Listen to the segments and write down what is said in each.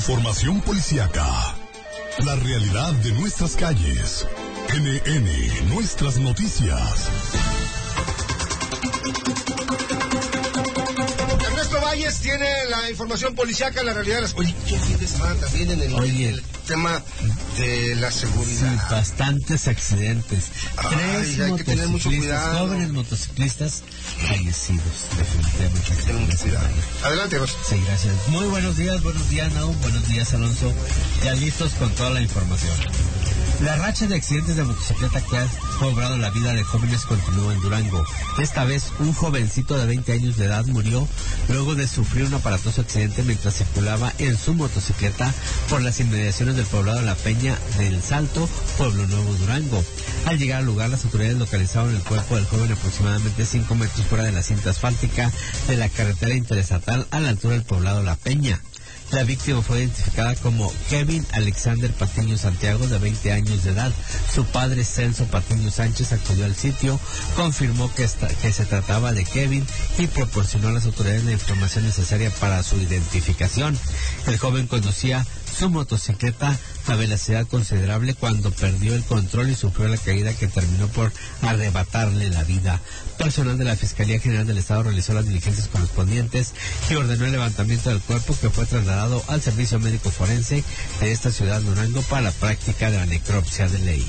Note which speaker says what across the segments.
Speaker 1: Información policíaca. La realidad de nuestras calles. NN, nuestras noticias.
Speaker 2: Ernesto Valles tiene la información policíaca, la realidad de las... Oye, ¿qué fin de semana también en el tema de la seguridad?
Speaker 3: Sí, bastantes accidentes.
Speaker 2: Ay, hay que tener mucho cuidado.
Speaker 3: Jóvenes motociclistas fallecidos, definitivamente. Hay que tener mucho cuidado.
Speaker 2: Adelante, José.
Speaker 3: Sí, gracias. Muy buenos días, Naum, buenos días, Alonso. Ya listos con toda la información. La racha de accidentes de motocicleta que ha cobrado la vida de jóvenes continúa en Durango. Esta vez, un jovencito de 20 años de edad murió luego de sufrir un aparatoso accidente mientras circulaba en su motocicleta por las inmediaciones del poblado La Peña del Salto, Pueblo Nuevo, Durango. Al llegar al lugar, las autoridades localizaron el cuerpo del joven aproximadamente 5 metros fuera de la cinta asfáltica de la carretera interestatal a la altura del poblado La Peña. La víctima fue identificada como Kevin Alexander Patiño Santiago, de 20 años de edad. Su padre, Celso Patiño Sánchez, acudió al sitio, confirmó que se trataba de Kevin y proporcionó a las autoridades la información necesaria para su identificación. El joven conducía su motocicleta a velocidad considerable cuando perdió el control y sufrió la caída que terminó por arrebatarle la vida. Personal de la Fiscalía General del Estado realizó las diligencias correspondientes y ordenó el levantamiento del cuerpo, que fue trasladado al Servicio Médico Forense de esta ciudad de Durango para la práctica de la necropsia de ley.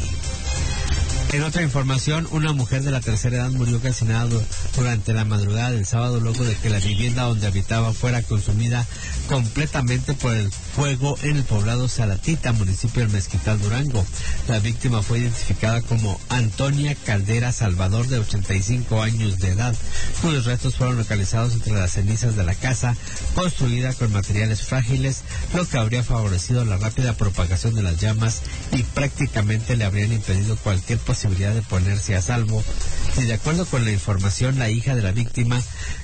Speaker 3: En otra información, una mujer de la tercera edad murió calcinada durante la madrugada del sábado luego de que la vivienda donde habitaba fuera consumida completamente por el fuego en el poblado Salatita, municipio del Mezquital, Durango. La víctima fue identificada como Antonia Caldera Salvador, de 85 años de edad, cuyos restos fueron localizados entre las cenizas de la casa, construida con materiales frágiles, lo que habría favorecido la rápida propagación de las llamas y prácticamente le habrían impedido cualquier posibilidad de ponerse a salvo. Y de acuerdo con la información, la hija de la víctima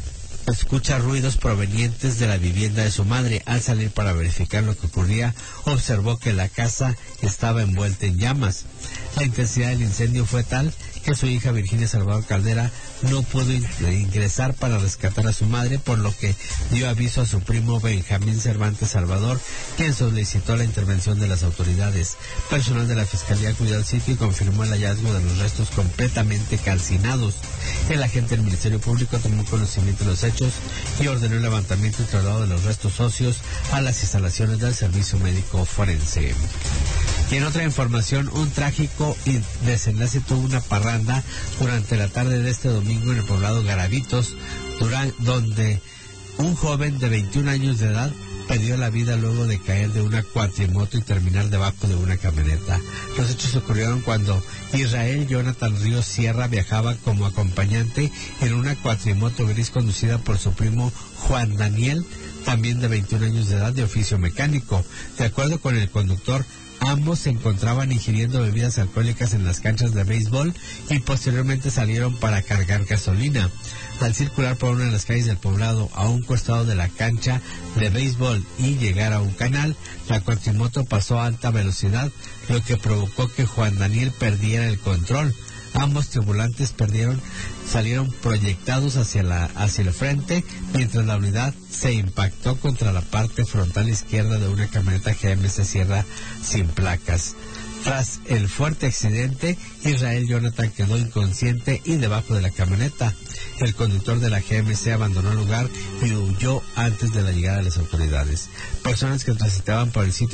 Speaker 3: escucha ruidos provenientes de la vivienda de su madre. Al salir para verificar lo que ocurría, observó que la casa estaba envuelta en llamas. La intensidad del incendio fue tal que su hija Virginia Salvador Caldera no pudo ingresar para rescatar a su madre, por lo que dio aviso a su primo Benjamín Cervantes Salvador, quien solicitó la intervención de las autoridades. Personal de la Fiscalía acudió al sitio y confirmó el hallazgo de los restos completamente calcinados. El agente del Ministerio Público tomó conocimiento de los hechos y ordenó el levantamiento y traslado de los restos óseos a las instalaciones del Servicio Médico Forense. Y en otra información, un trágico desenlace tuvo una parranda durante la tarde de este domingo en el poblado Garavitos, donde un joven de 21 años de edad perdió la vida luego de caer de una cuatrimoto y terminar debajo de una camioneta. Los hechos ocurrieron cuando Israel Jonathan Ríos Sierra viajaba como acompañante en una cuatrimoto gris conducida por su primo Juan Daniel, también de 21 años de edad, de oficio mecánico. De acuerdo con el conductor, ambos se encontraban ingiriendo bebidas alcohólicas en las canchas de béisbol y posteriormente salieron para cargar gasolina. Al circular por una de las calles del poblado a un costado de la cancha de béisbol y llegar a un canal, la cuatrimoto pasó a alta velocidad, lo que provocó que Juan Daniel perdiera el control. Ambos tripulantes salieron proyectados hacia el frente, mientras la unidad se impactó contra la parte frontal izquierda de una camioneta GMC Sierra sin placas. Tras el fuerte accidente, Israel Jonathan quedó inconsciente y debajo de la camioneta. El conductor de la GMC abandonó el lugar y huyó antes de la llegada de las autoridades. Personas que transitaban por el sitio